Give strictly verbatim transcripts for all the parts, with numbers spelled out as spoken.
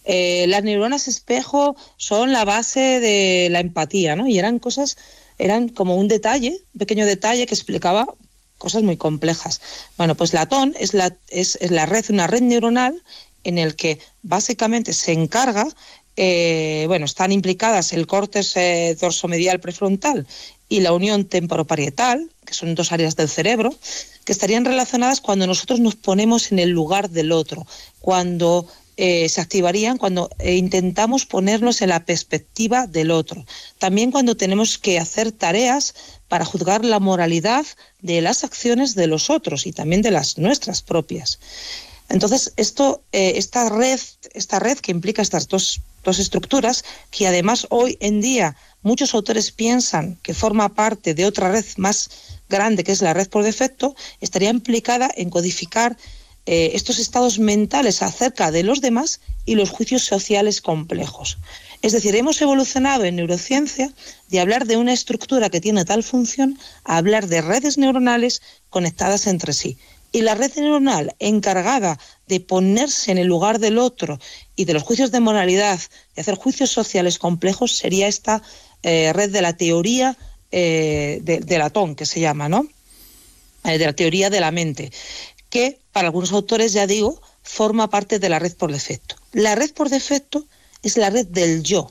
Eh, las neuronas espejo son la base de la empatía, ¿no? Y eran cosas, eran como un detalle, un pequeño detalle que explicaba cosas muy complejas. Bueno, pues la T O N es la, es, es la red, una red neuronal en el que básicamente se encarga, eh, bueno, están implicadas el córtex eh, dorsomedial prefrontal y la unión temporoparietal, que son dos áreas del cerebro, que estarían relacionadas cuando nosotros nos ponemos en el lugar del otro, cuando eh, se activarían cuando eh, intentamos ponernos en la perspectiva del otro. También cuando tenemos que hacer tareas para juzgar la moralidad de las acciones de los otros y también de las nuestras propias. Entonces, esto, eh, esta red, esta red que implica estas dos, dos estructuras, que además hoy en día muchos autores piensan que forma parte de otra red más grande, que es la red por defecto, estaría implicada en codificar eh, estos estados mentales acerca de los demás y los juicios sociales complejos. Es decir, hemos evolucionado en neurociencia de hablar de una estructura que tiene tal función a hablar de redes neuronales conectadas entre sí. Y la red neuronal encargada de ponerse en el lugar del otro y de los juicios de moralidad, de hacer juicios sociales complejos, sería esta eh, red de la teoría eh, de, de la T O N, que se llama, ¿no? Eh, de la teoría de la mente, que para algunos autores, ya digo, forma parte de la red por defecto. La red por defecto es la red del yo,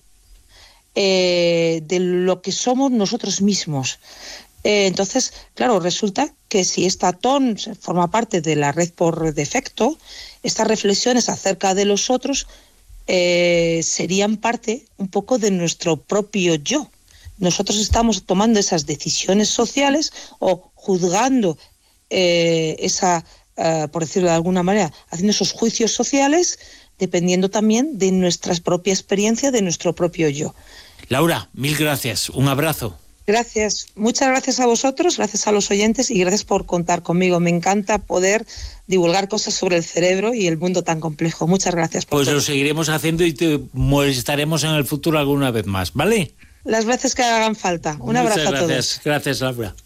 eh, de lo que somos nosotros mismos. Eh, entonces, claro, resulta que si esta T O N forma parte de la red por defecto, estas reflexiones acerca de los otros eh, serían parte un poco de nuestro propio yo. Nosotros estamos tomando esas decisiones sociales o juzgando eh, esa, uh, por decirlo de alguna manera, haciendo esos juicios sociales, dependiendo también de nuestra propia experiencia, de nuestro propio yo. Laura, mil gracias. Un abrazo. Gracias. Muchas gracias a vosotros, gracias a los oyentes y gracias por contar conmigo. Me encanta poder divulgar cosas sobre el cerebro y el mundo tan complejo. Muchas gracias por Pues todo. lo seguiremos haciendo y te molestaremos en el futuro alguna vez más, ¿vale? Las veces que hagan falta. Un Muchas abrazo a gracias. todos. Gracias, Laura.